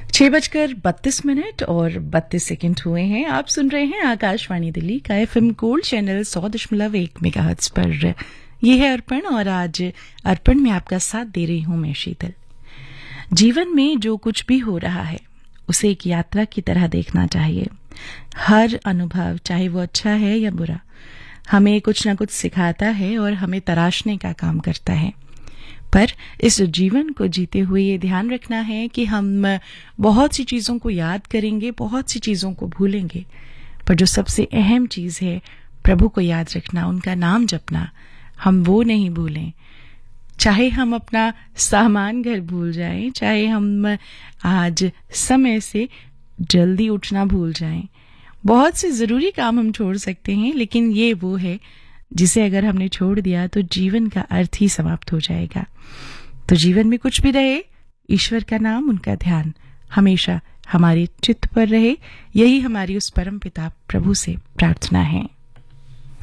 6:32 और 32 हुए हैं। आप सुन रहे हैं आकाशवाणी दिल्ली का FM गोल्ड चैनल 100.1 मेगाहर्ट्ज पर। ये है अर्पण और आज अर्पण में आपका साथ दे रही हूं मैं शीतल। जीवन में जो कुछ भी हो रहा है उसे एक यात्रा की तरह देखना चाहिए। हर अनुभव, चाहे वो अच्छा है या बुरा, हमें कुछ ना कुछ सिखाता है और हमें तराशने का काम करता है। पर इस जीवन को जीते हुए ये ध्यान रखना है कि हम बहुत सी चीजों को याद करेंगे, बहुत सी चीजों को भूलेंगे, पर जो सबसे अहम चीज है प्रभु को याद रखना, उनका नाम जपना, हम वो नहीं भूलें। चाहे हम अपना सामान घर भूल जाएं, चाहे हम आज समय से जल्दी उठना भूल जाएं, बहुत से जरूरी काम हम छोड़ सकते हैं, लेकिन ये वो है जिसे अगर हमने छोड़ दिया तो जीवन का अर्थ ही समाप्त हो जाएगा। तो जीवन में कुछ भी रहे, ईश्वर का नाम, उनका ध्यान हमेशा हमारे चित्त पर रहे। यही हमारी उस परम पिता प्रभु से प्रार्थना है।